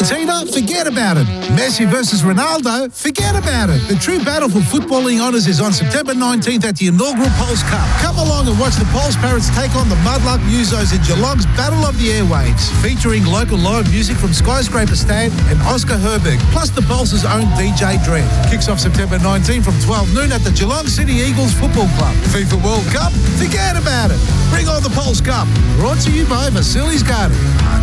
Argentina? Forget about it. Messi versus Ronaldo? Forget about it. The true battle for footballing honours is on September 19th at the inaugural Pulse Cup. Come along and watch the Pulse Parrots take on the Mudluck Musos in Geelong's Battle of the Airwaves, featuring local live music from Skyscraper Stan and Oscar Herberg, plus the Pulse's own DJ Dread. Kicks off September 19 from 12 noon at the Geelong City Eagles Football Club. FIFA World Cup? Forget about it. Bring on the Pulse Cup. Brought to you by Vasilis Garden.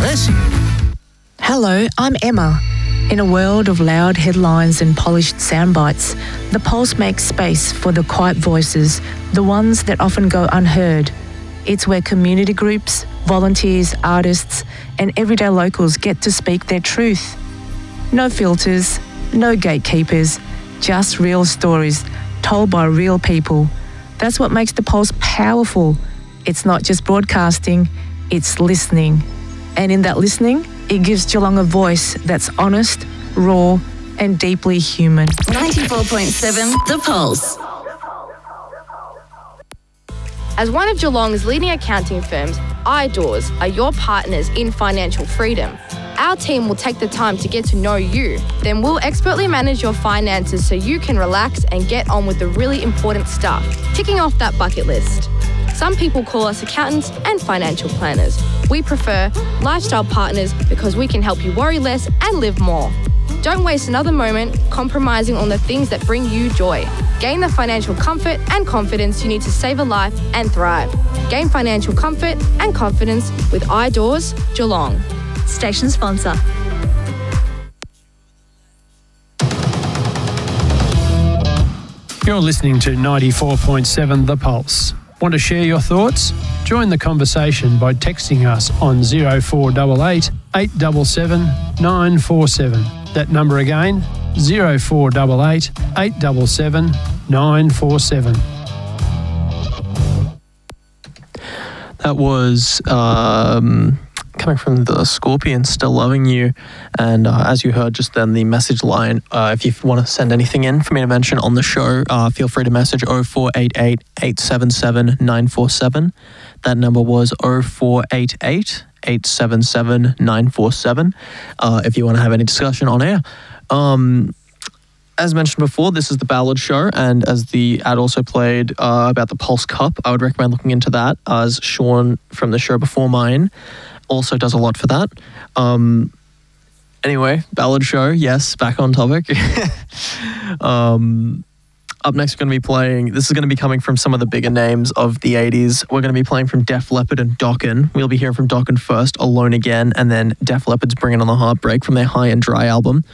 Hello, I'm Emma. In a world of loud headlines and polished sound bites, the Pulse makes space for the quiet voices, the ones that often go unheard. It's where community groups, volunteers, artists, and everyday locals get to speak their truth. No filters, no gatekeepers, just real stories told by real people. That's what makes the Pulse powerful. It's not just broadcasting, it's listening. And in that listening, it gives Geelong a voice that's honest, raw, and deeply human. 94.7 The Pulse. As one of Geelong's leading accounting firms, iDoors are your partners in financial freedom. Our team will take the time to get to know you. Then we'll expertly manage your finances so you can relax and get on with the really important stuff, ticking off that bucket list. Some people call us accountants and financial planners. We prefer lifestyle partners because we can help you worry less and live more. Don't waste another moment compromising on the things that bring you joy. Gain the financial comfort and confidence you need to save a life and thrive. Gain financial comfort and confidence with iDoors Geelong. Station sponsor. You're listening to 94.7 The Pulse. Want to share your thoughts? Join the conversation by texting us on 0488 877 947. That number again, 0488 877 947. That was coming from the Scorpions, Still Loving You. And as you heard just then, the message line, if you want to send anything in for me to mention on the show, feel free to message 0488 877 947. That number was 0488 877 947 if you want to have any discussion on air. As mentioned before, this is the Ballad Show, and as the ad also played about the Pulse Cup, I would recommend looking into that, as Sean from the show before mine also does a lot for that. Anyway, Ballad Show, yes, back on topic. Up next, we're going to be playing, this is going to be coming from some of the bigger names of the 80s. We're going to be playing from Def Leppard and Dokken. We'll be hearing from Dokken first, Alone Again, and then Def Leppard's Bringing on the Heartbreak from their High and Dry album.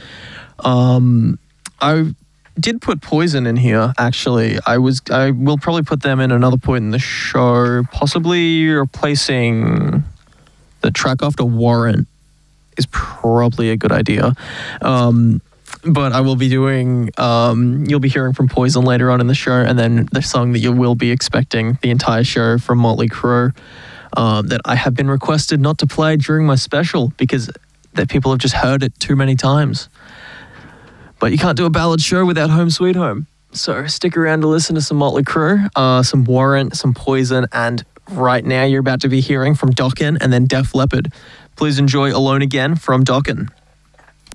I did put Poison in here, actually. I will probably put them in another point in the show, possibly replacing the track after Warrant is probably a good idea. But I will be doing, you'll be hearing from Poison later on in the show, and then the song that you will be expecting the entire show from Motley Crue that I have been requested not to play during my special because that people have just heard it too many times. But you can't do a ballad show without Home Sweet Home. So stick around to listen to some Motley Crue, some Warrant, some Poison, and right now you're about to be hearing from Dokken and then Def Leppard. Please enjoy Alone Again from Dokken.